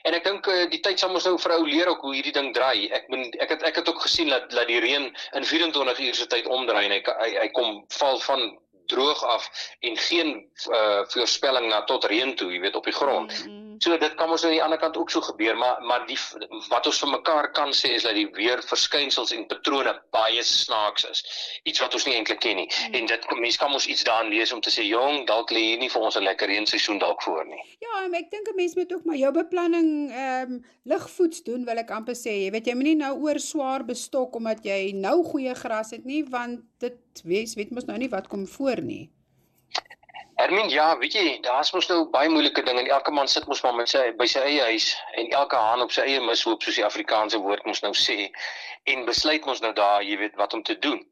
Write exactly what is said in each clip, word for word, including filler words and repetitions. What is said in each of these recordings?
En ek dink uh, die tyd sal ons nou vir ou leer ook hoe hierdie ding draai. Ek ben, ek het ek het ook gesien dat dat die reën in vyf-en-twintig uur se tyd omdraai en hy hy, hy kom val van droog af en geen uh, voorspelling na tot reën toe, jy weet, op die grond. Mm, mm. So dit kan ons aan die ander kant ook so gebeur, maar maar die wat ons vir mekaar kan sê is dat die weerverskynsels en patrone baie snaaks is. Iets wat ons nie eintlik ken nie. Mm. En dit mense kan ons iets daarin lees om te sê, jong, dalk lê hier nie vir ons 'n lekker reenseisoen dalk voor nie. Ja, maar ek dink 'n mens moet ook maar jou beplanning ehm um, ligvoets doen, wil ek amper sê. Jy weet, jy moenie nou oor swaar bestok omdat jy nou goeie gras het nie, want dit wees weet mos nou nie wat kom voor nie. Hermien, ja, weet jy, daar is mos nou baie moeilike dinge en elke man sit mos maar met sy, by sy eie huis en elke haan op sy eie mishoop, soos die Afrikaanse woord mos nou sê, en besluit mos nou daar, jy weet, wat om te doen.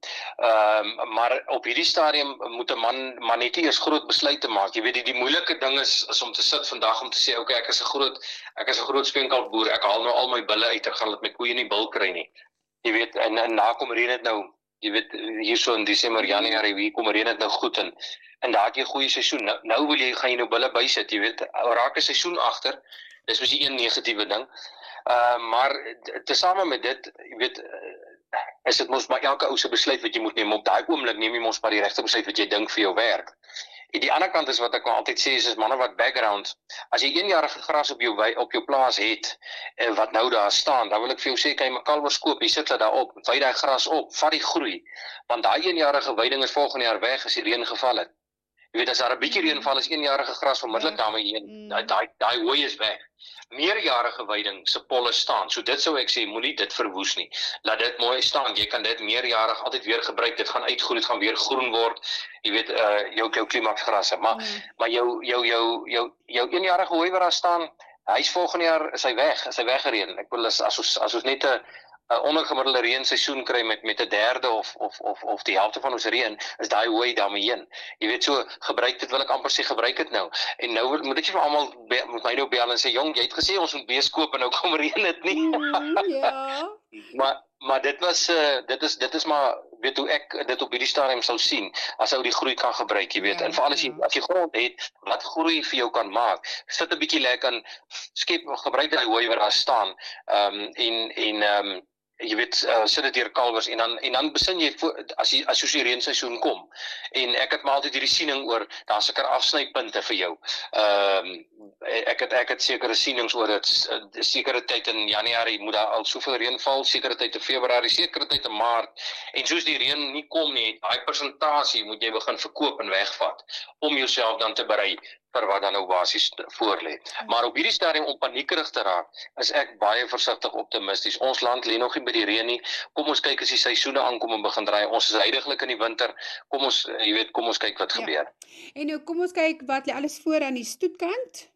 Ehm um, maar op hierdie stadium moet 'n man, man net eers groot besluite maak. Jy weet, die, die moeilike ding is, is om te sit vandag om te sê, okay, ek is 'n groot, ek is 'n groot speenkalfboer, ek haal nou al my bulle uit, ek gaan dit my koeie nie bil kry nie. Jy weet, en, en na kom reën dit nou, jy weet, hier so in Desember, Januarie, hier kom reën dit nou goed en en daar het jy 'n goeie seisoen. Nou, nou wil jy gaan jy nou bulle bysit, jy weet, raak 'n seisoen agter. Dis mos die een negatiewe ding. Uh maar tesame met dit, jy weet, is dit mos maar elke ou se besluit wat jy moet neem op daai oomblik, neem jy mos maar die regte besluit wat jy dink vir jou werk. En die ander kant is wat ek altyd sê is, is manne wat background, as jy eenjarige gras op jou op jou plaas het, en wat nou daar staan, dan wil ek vir jou sê, kan jy my kalwers koop, jy sit hulle daar op, wy daai gras op, vat die groei, want daai eenjarige weiding is volgende jaar weg as die reën geval het. Jy weet, as daar 'n bietjie reën val, is eenjarige gras onmiddellik daarmee heen, daai daai daai hooi is weg. Meerjarige weiding se polle staan. So dit sou ek sê, moenie dit verwoes nie. Laat dit mooi staan. Jy kan dit meerjarig altyd weer gebruik. Dit gaan uitgroei, dit gaan weer groen word. Jy weet, uh jou jou klimaksgrasse. Maar mm. maar jou jou jou jou jou eenjarige hooi wat daar staan, hy's volgende jaar is hy weg, is hy weggereën. Ek wil as as ons as ons net 'n 'n ongemiddelde reenseisoen kry met met 'n derde of of of of die helfte van ons reën, is daai hooi daarmee heen. Jy weet, so gebruik dit, wil ek amper sê, gebruik dit nou. En nou moet ek vir almal met my nou bel en sê, jong, jy het gesê ons moet bees koop en nou kom reën dit nie. Mm, ja. maar maar dit was uh, dit is dit is maar weet hoe ek dit op hierdie stadium sou sien as ou die groei kan gebruik, jy weet. Ja, en veral as jy as jy grond het wat groei vir jou kan maak, sit 'n bietjie lekker aan, skep gebruik daai hooi wat daar staan. Ehm um, en en ehm um, jy weet, uh, sit dit deur kalwers en dan en dan besin jy voor, as jy as jy reenseisoen kom. En ek het maar altyd hierdie siening oor, daar seker afsnypunte vir jou. Ehm um, ek het ek het sekere sienings oor dit, sekere tyd in Januarie moet daar al soveel reën val, sekere tyd in Februarie, sekere tyd in Maart. En soos die reën nie kom nie, daai persentasie moet jy begin verkoop en wegvat om jouself dan te berei vir wat dan nou basies voor lê. Maar op hierdie stadium om paniekerig te raak, is ek baie versigtig optimisties. Ons land lê nog nie by die reën nie. Kom ons kyk as die seisoene aankom en begin draai. Ons is heidaglik in die winter. Kom ons, jy weet, kom ons kyk wat ja. gebeur. En nou kom ons kyk wat lê alles voor aan die stoetkant.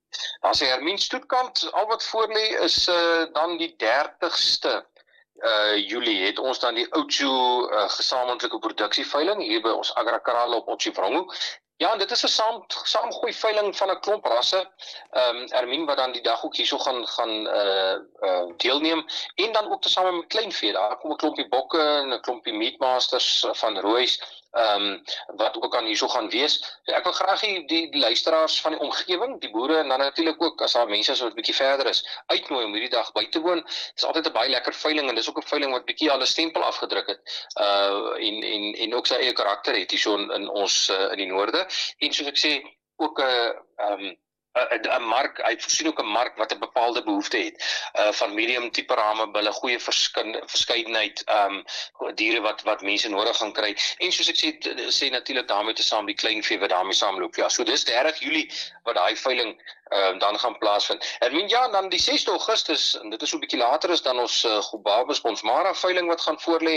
As die Hermien stoetkant, al wat voor lê is uh, dan die dertigste Uh, Julie het ons dan die Oudtshoorn uh, gesamentlike produksieveiling hier by ons Agrakrale op Otjievrongo. Ja, en dit is 'n saam saamgooi veiling van 'n klomp rasse. Ehm um, Hermien wat dan die dag ook hierso gaan gaan uh uh deelneem en dan ook tesame met kleinvee. Daar kom 'n klompie bokke en 'n klompie meatmasters van Rooys. Ehm um, wat ook aan hierso gaan wees. Ek wil graag die, die die luisteraars van die omgewing, die boere en dan natuurlik ook as daar mense so 'n bietjie verder is, uitnooi om hierdie dag by te woon. Dit is altyd 'n baie lekker veiling en dis ook 'n veiling wat bietjie al 'n stempel afgedruk het. Uh en en en ook sy eie karakter het hierso in, in ons uh, in die noorde. En soos ek sê, ook 'n uh, um, 'n 'n mark, hy voorsien ook 'n mark wat 'n bepaalde behoefte het, uh, van medium tipe rame, bulle, goeie verskeidenheid, um, diere wat wat mense nodig gaan kry. En soos ek sê, sê natuurlik daarmee te saam die kleinvee wat daarmee saamloop. Ja, so dis dertig Julie wat daai veiling uh, dan gaan plaasvind. En ja, dan die sesde Augustus, en dit is so 'n bietjie later is dan ons uh, Gobabis Bonsmara veiling wat gaan voorlê.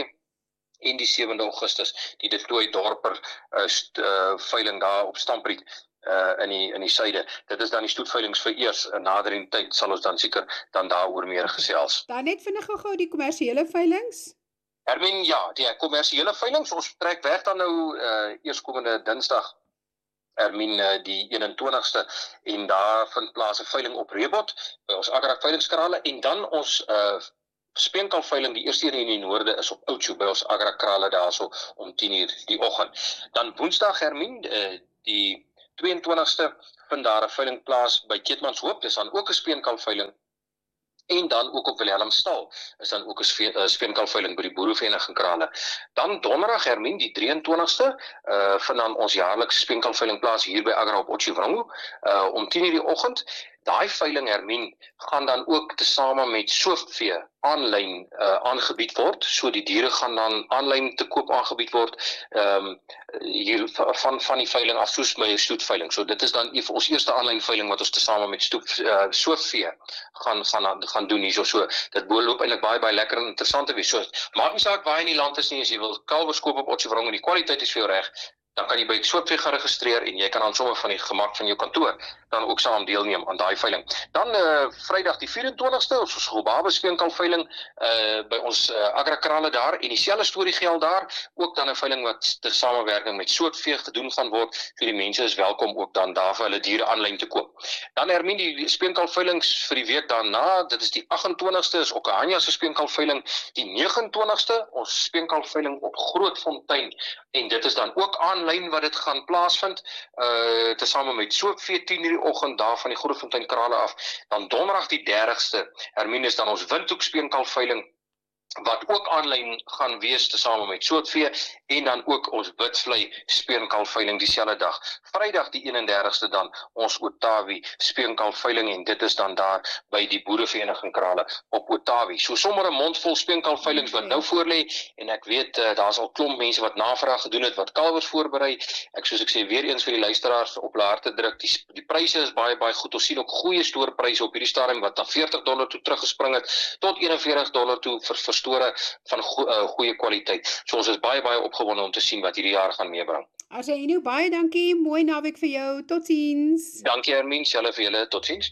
En die sewende Augustus, die De Tooy Dorper uh, uh, veiling daar op Stampriet. Uh, in die in die suide. Dit is dan die stoetveilings vir eers. In nader in tyd sal ons dan seker dan daaroor meer gesels. Dan net vinnig gou die kommersiële veilings. Hermien, ja, die kommersiële veilings, ons trek weg dan nou uh, eerskomende Dinsdag. Hermien, uh, die eenentwintigste en daar vind plaas 'n veiling op Rebot by ons Agrak veilingskrale en dan ons uh, speenkalveiling, die eerste een in die noorde is op Oudtshoorn by ons Agrakrale daarso om tien uur die oggend. Dan Woensdag, Hermien, uh, die twee en twintigste vind daar 'n veiling plaas by Keetmanshoop, dis dan ook 'n speenkalfveiling. En dan ook op Wilhelmstal is dan ook 'n speenkalfveiling by die Boerevereniging Krale. Dan donderdag Hermien die drie en twintigste uh vind dan ons jaarlikse speenkalfveiling plaas hier by Agra op Otjiwrongo uh om tien uur die oggend. Daai veiling Hermien gaan dan ook tesame met soofvee aanlyn uh, aangebied word. So die diere gaan dan aanlyn te koop aangebied word um, hier van van die veiling af soos by 'n stoetveiling. So dit is dan ons eerste aanlyn veiling wat ons tesame met stoep uh, soofvee gaan gaan gaan doen hierso. So dit beloop eintlik baie baie lekker en interessant te wees. So maak nie saak waar in die land is nie, as jy wil kalwers koop op Otjiwrongo en die kwaliteit is vir jou reg, dan kan jy by Soopvee gaan registreer en jy kan dan sommer van die gemak van jou kantoor dan ook saam deelneem aan daai veiling. Dan uh, Vrydag die vyf en twintigste ons Gobabe speenkalfveiling uh, by ons uh, Agra Krale daar en dieselfde storie geld daar, ook dan 'n veiling wat ter samewerking met Soopvee gedoen gaan word. So die mense is welkom ook dan daar vir hulle diere aanlyn te koop. Dan Hermien die speenkalfveilings vir die week daarna, dit is die agt en twintigste is Okahanya se speenkalfveiling, die nege en twintigste ons speenkalfveiling op Grootfontein en dit is dan ook aanlyn wat dit gaan plaasvind, uh, tesame met Soopvee tien uur die oggend daar van die Grootfontein Krale af. Dan donderdag die dertigste Hermien is dan ons Windhoek speenkalfveiling wat ook aanlyn gaan wees tesame met Soopvee en dan ook ons Witsvlei speenkalfveiling dieselfde dag. Vrydag die eenendertigste dan ons Otawie speenkalfveiling en dit is dan daar by die Boerevereniging Krale op Otawie. So sommer 'n mondvol speenkalfveilings wat nou voorlê en ek weet uh, daar's al klomp mense wat navraag gedoen het wat kalwers voorberei. Ek soos ek sê weer eens vir die luisteraars op hulle harte druk. Die, die pryse is baie baie goed. Ons sien ook goeie stoorpryse op hierdie stadium wat na veertig dollar toe teruggespring het tot eenenveertig dollar toe vir vir store van go uh, goeie kwaliteit. So ons is baie baie opgewonde om te sien wat hierdie jaar gaan meebring. As jy nou baie dankie, mooi naweek vir jou. Totsiens. Dankie Hermien, selfe vir julle. Totsiens.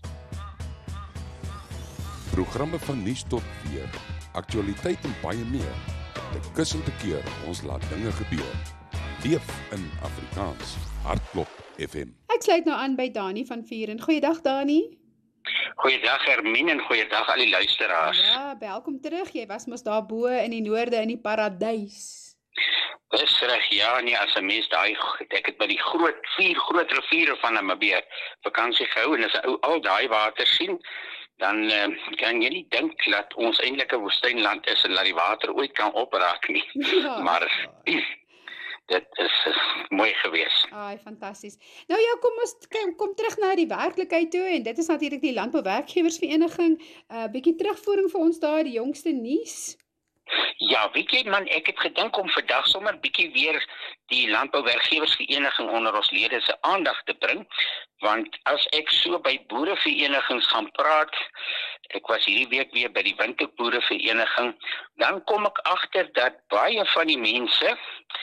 Programme van nuus tot weer, aktualiteit en baie meer. Te kus en te keer, ons laat dinge gebeur. Leef in Afrikaans. Hartklop F M. Ek sluit nou aan by Dani van Vuren. Goeiedag Dani. Goeiedag Hermien en goeiedag al die luisteraars. Ja, welkom terug. Jy was mos daar bo in die noorde in die paradys. Dis reg, ja, nee, as 'n mens daai ek het by die groot vier groot riviere van Namibië vakansie gehou en as ou al daai water sien, dan uh, kan jy nie dink dat ons eintlik 'n woestynland is en dat die water ooit kan opraak nie. Ja. Maar dit is uh, mooi geweest. Ai, fantasties. Nou ja, kom ons kom, kom terug na die werklikheid toe en dit is natuurlik die Landbouwerkgewersvereniging. 'n uh, Bietjie terugvoering vir ons daar, die jongste nuus. Ja, weet jy man, ek het gedink om vandag sommer bietjie weer die Landbouwerkgewersvereniging onder ons lede se aandag te bring, want as ek so by boereverenigings gaan praat, ek was hierdie week weer by die Windhoek Boerevereniging, dan kom ek agter dat baie van die mense,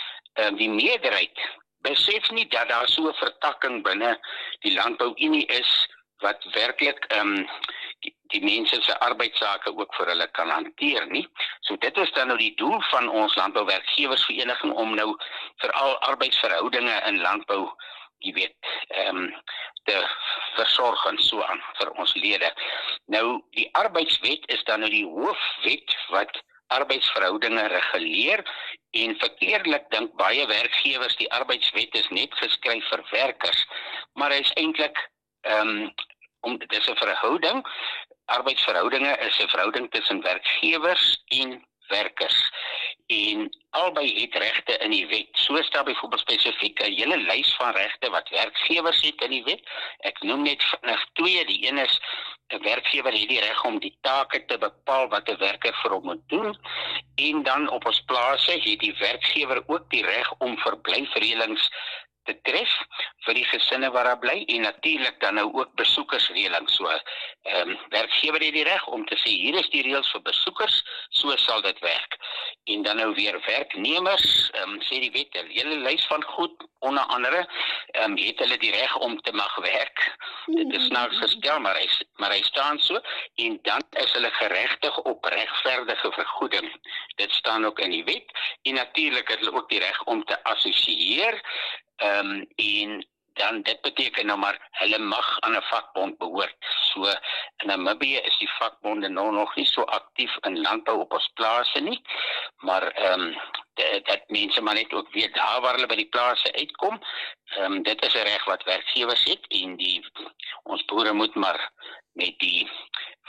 die meerderheid, besef nie dat daar so 'n vertakking binne die Landbouunie is, wat werklik um, die, die mense se arbeidsake ook vir hulle kan hanteer nie. So dit is dan nou die doel van ons Landbouwerkgewersvereniging om nou veral arbeidsverhoudinge in landbou, jy weet, um, te versorg en so aan vir ons lede. Nou die arbeidswet is dan nou die hoofwet wat arbeidsverhoudinge reguleer en verkeerdelik dink baie werkgewers die arbeidswet is net geskryf vir werkers, maar hy is eintlik um, om dit is 'n verhouding. Arbeidsverhoudinge is 'n verhouding tussen werkgewers en werkers. En albei het regte in die wet. So staan byvoorbeeld spesifiek 'n hele lys van regte wat werkgewers het in die wet. Ek noem net vinnig twee. Die een is 'n werkgewer het die reg om die take te bepaal wat 'n werker vir hom moet doen. En dan op ons plase het die werkgewer ook die reg om verblyfreëlings te tref vir die gesinne waar hy bly en natuurlik dan nou ook besoekersreëlings. So, ehm um, werkgewer het die reg om te sê hier is die reëls vir besoekers, so sal dit werk. En dan nou weer werknemers, ehm um, sê die wet 'n hele lys van goed, onder andere, ehm um, het hulle die reg om te mag werk. Dit is nou gestel, maar hy maar hy staan so en dan is hulle geregtig op regverdige vergoeding. Dit staan ook in die wet en natuurlik het hulle ook die reg om te assosieer. Um, en dan dit beteken nou maar, hulle mag aan 'n vakbond behoort. So, in Namibië is die vakbonde nou nog nie so aktief in landbou op ons plase nie, maar um, dat, dat mense maar net ook weet daar waar hulle by die plase uitkom, um, dit is 'n reg wat werkgewers het, en die, ons boere moet maar met die